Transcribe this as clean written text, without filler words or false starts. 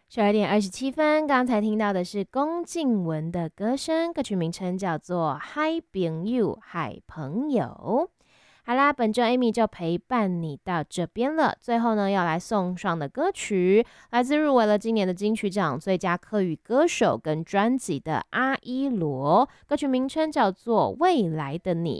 12点27分，刚才听到的是龚静雯的歌声，歌曲名称叫做《海朋友》，海朋友。好啦，本周 Amy 就陪伴你到这边了。最后呢，要来送上的歌曲，来自入围了今年的金曲奖最佳客语歌手跟专辑的阿一罗，歌曲名称叫做《未来的你》。